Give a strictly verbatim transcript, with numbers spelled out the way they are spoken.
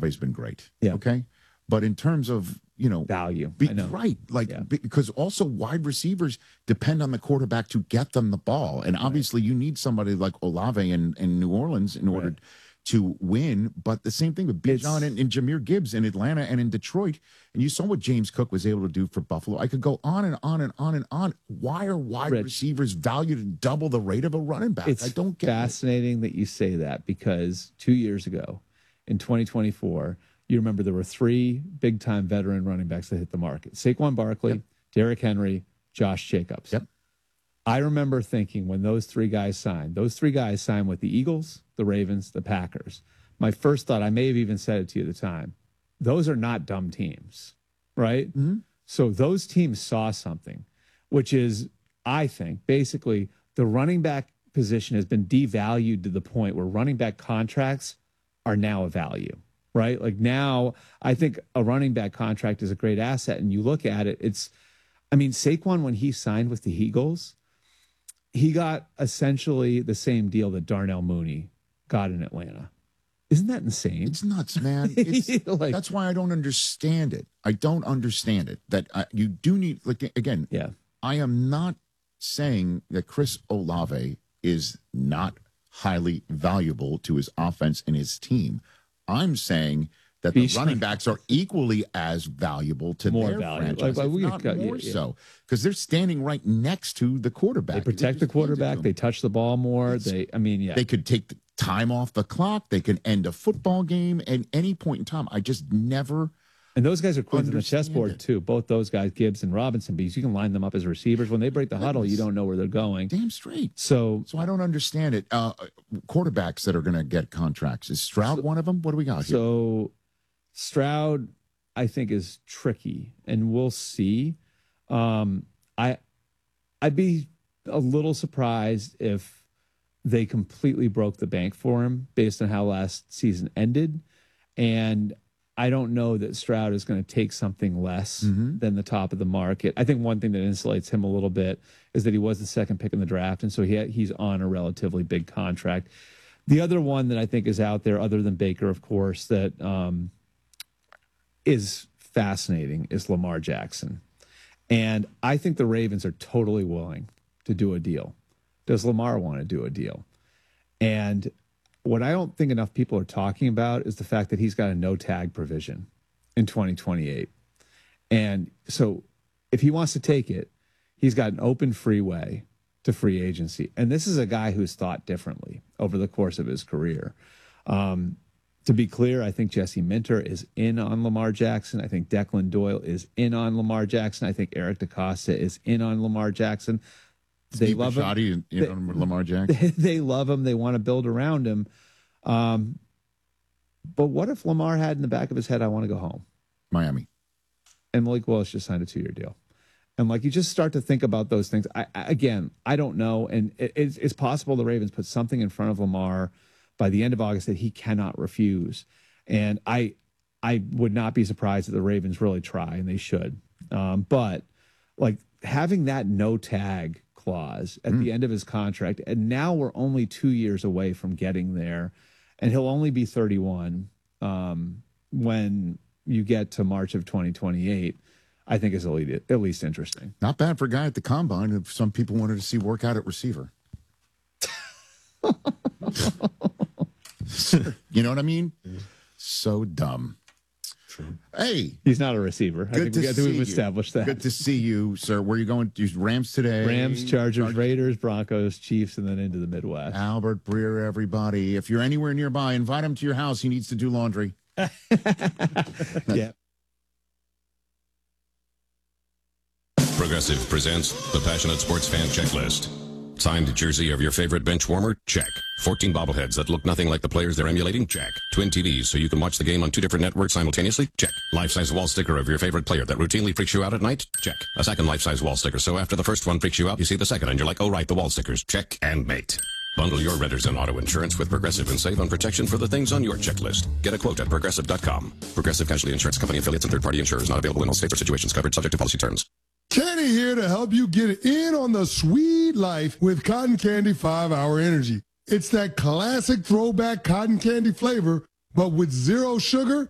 Olave's been great. Yeah. Okay. But in terms of, you know, value, be, I know. right. Like, yeah. because also wide receivers depend on the quarterback to get them the ball. And obviously right. you need somebody like Olave in, in New Orleans in order right. to win. But the same thing with Bijan and, and Jahmyr Gibbs in Atlanta and in Detroit. And you saw what James Cook was able to do for Buffalo. I could go on and on and on and on. Why are wide Rich, receivers valued at double the rate of a running back? It's I don't get fascinating it. that you say that, because two years ago in twenty twenty-four, you remember there were three big-time veteran running backs that hit the market: Saquon Barkley, yep. Derrick Henry, Josh Jacobs. Yep. I remember thinking when those three guys signed, those three guys signed with the Eagles, the Ravens, the Packers. My first thought, I may have even said it to you at the time, those are not dumb teams, right? Mm-hmm. So those teams saw something, which is, I think, basically the running back position has been devalued to the point where running back contracts are now a value. Right? Like now, I think a running back contract is a great asset. And you look at it, it's, I mean, Saquon, when he signed with the Eagles, he got essentially the same deal that Darnell Mooney got in Atlanta. Isn't that insane? It's nuts, man. It's, like, that's why I don't understand it. I don't understand it. That I, you do need, like, again, yeah. I am not saying that Chris Olave is not highly valuable to his offense and his team. I'm saying that the running backs are equally as valuable to more their value. franchise, like, like, if not got, more yeah, yeah. so, because they're standing right next to the quarterback. They protect the quarterback. They touch the ball more. It's, they, I mean, yeah. They could take the time off the clock. They can end a football game at any point in time. I just never. And those guys are queens on the chessboard, it. too. Both those guys, Gibbs and Robinson, because you can line them up as receivers. When they break the huddle, you don't know where they're going. Damn straight. So so I don't understand it. Uh, quarterbacks that are going to get contracts. Is Stroud so, one of them? What do we got here? So Stroud, I think, is tricky, and we'll see. Um, I, I'd be a little surprised if they completely broke the bank for him based on how last season ended. And I don't know that Stroud is going to take something less mm-hmm. than the top of the market. I think one thing that insulates him a little bit is that he was the second pick in the draft, and so he he's on a relatively big contract. The other one that I think is out there, other than Baker, of course, that um, is fascinating is Lamar Jackson. And I think the Ravens are totally willing to do a deal. Does Lamar want to do a deal? And what I don't think enough people are talking about is the fact that he's got a no-tag provision in twenty twenty-eight. And so if he wants to take it, he's got an open freeway to free agency. And this is a guy who's thought differently over the course of his career. Um, to be clear, I think Jesse Minter is in on Lamar Jackson. I think Declan Doyle is in on Lamar Jackson. I think Eric DeCosta is in on Lamar Jackson. They Steve love Bisciotti him. In, in they, Lamar Jackson. They, they love him. They want to build around him. Um, but what if Lamar had in the back of his head, I want to go home? Miami. And Malik Willis just signed a two-year deal. And, like, you just start to think about those things. I, I, again, I don't know. And it, it's, it's possible the Ravens put something in front of Lamar by the end of August that he cannot refuse. And I I would not be surprised if the Ravens really try, and they should. Um, but, like, having that no-tag clause at mm. the end of his contract, and now we're only two years away from getting there, and he'll only be thirty-one um, when you get to March of twenty twenty-eight, I think is at least, at least interesting. Not bad for a guy at the combine if some people wanted to see work out at receiver. You know what I mean? So dumb. True. Hey, he's not a receiver. Good I think, to we, I think see we've established that. Good to see you, sir. Where are you going? To Rams today? Rams, Chargers, Chargers, Raiders, Broncos, Chiefs, and then into the Midwest. Albert Breer, everybody. If you're anywhere nearby, invite him to your house. He needs to do laundry. Yeah. Progressive presents the Passionate Sports Fan Checklist. Signed jersey of your favorite bench warmer? Check. fourteen bobbleheads that look nothing like the players they're emulating? Check. Twin T Vs so you can watch the game on two different networks simultaneously? Check. Life-size wall sticker of your favorite player that routinely freaks you out at night? Check. A second life-size wall sticker so after the first one freaks you out, you see the second and you're like, oh right, the wall stickers. Check and mate. Bundle your renters and auto insurance with Progressive and save on protection for the things on your checklist. Get a quote at Progressive dot com. Progressive Casualty Insurance Company affiliates and third-party insurers not available in all states or situations covered subject to policy terms. Kenny here to help you get in on the sweet life with Cotton Candy five hour Energy. It's that classic throwback cotton candy flavor, but with zero sugar